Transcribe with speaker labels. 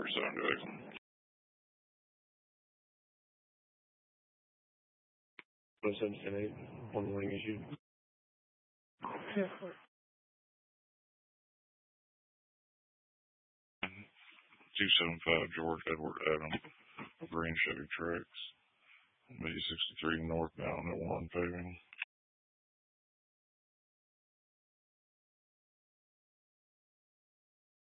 Speaker 1: 37 Jackson. What's up, 10-8? One ring issue. 275 George Edward Adam, green Chevy Trax, B63 northbound at 1 paving.